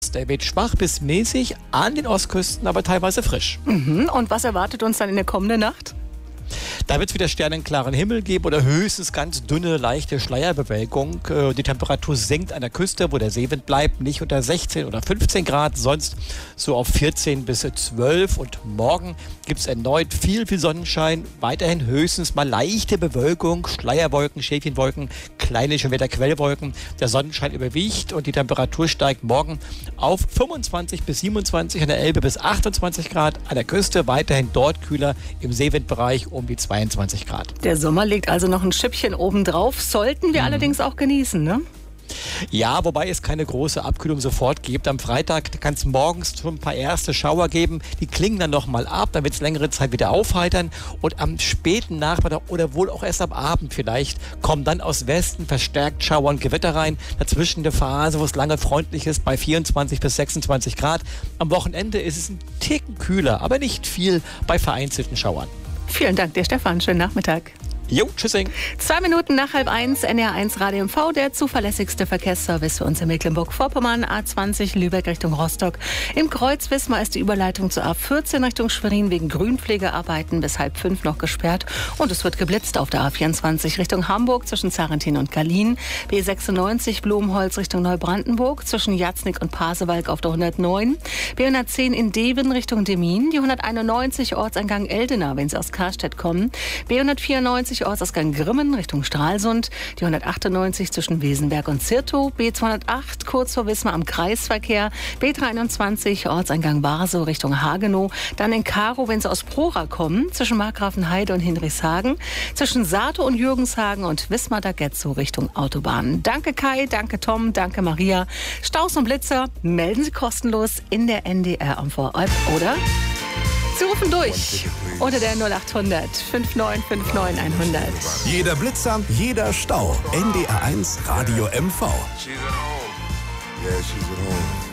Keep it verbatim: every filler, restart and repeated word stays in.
Nordost. Er weht schwach bis mäßig, an den Ostküsten aber teilweise frisch. Mhm. Und was erwartet uns dann in der kommenden Nacht? Da wird es wieder sternenklaren Himmel geben oder höchstens ganz dünne, leichte Schleierbewölkung. Die Temperatur sinkt an der Küste, wo der Seewind bleibt, nicht unter sechzehn oder fünfzehn Grad, sonst so auf vierzehn bis zwölf. Und morgen gibt es erneut viel, viel Sonnenschein, weiterhin höchstens mal leichte Bewölkung, Schleierwolken, Schäfchenwolken, kleine Schwerwetterquellwolken. Der Sonnenschein überwiegt und die Temperatur steigt morgen auf fünfundzwanzig bis siebenundzwanzig, an der Elbe bis achtundzwanzig Grad, an der Küste weiterhin dort kühler, im Seewindbereich um die zweiundzwanzig Grad. Der Sommer legt also noch ein Schippchen obendrauf, sollten wir mhm. allerdings auch genießen, ne? Ja, wobei es keine große Abkühlung sofort gibt. Am Freitag kann es morgens schon ein paar erste Schauer geben. Die klingen dann nochmal ab, dann wird es längere Zeit wieder aufheitern. Und am späten Nachmittag oder wohl auch erst am Abend vielleicht kommen dann aus Westen verstärkt Schauer und Gewitter rein. Dazwischen eine Phase, wo es lange freundlich ist, bei vierundzwanzig bis sechsundzwanzig Grad. Am Wochenende ist es ein Ticken kühler, aber nicht viel bei vereinzelten Schauern. Vielen Dank dir, Stefan. Schönen Nachmittag. Jo, tschüssing. Zwei Minuten nach halb eins, N R eins Radio M V, der zuverlässigste Verkehrsservice für uns in Mecklenburg-Vorpommern, A zwanzig Lübeck Richtung Rostock. Im Kreuz Wismar ist die Überleitung zur A vierzehn Richtung Schwerin wegen Grünpflegearbeiten bis halb fünf noch gesperrt. Und es wird geblitzt auf der A vierundzwanzig Richtung Hamburg zwischen Zarentin und Kalin. B sechsundneunzig Blumenholz Richtung Neubrandenburg zwischen Jatznik und Pasewalk auf der hundertneun. B hundertzehn in Deven Richtung Demmin. Die hunderteinundneunzig Ortseingang Eldena, wenn Sie aus Karstedt kommen. B hundertvierundneunzig Ortsausgang Grimmen Richtung Stralsund, die hundertachtundneunzig zwischen Wesenberg und Zirtow, B zweihundertacht kurz vor Wismar am Kreisverkehr, B dreiundzwanzig Ortseingang Barsow Richtung Hagenow, dann in Karow, wenn Sie aus Prora kommen, zwischen Markgrafenheide und Hinrichshagen, zwischen Saato und Jürgenshagen und Wismar-Dagetzow Richtung Autobahn. Danke Kai, danke Tom, danke Maria. Staus und Blitzer melden Sie kostenlos in der N D R M V-App oder Sie rufen durch unter der null achthundert neunundfünfzig neunundfünfzig hundert. Jeder Blitzer, jeder Stau. N D R eins Radio M V. She's at home. Yeah, she's at home.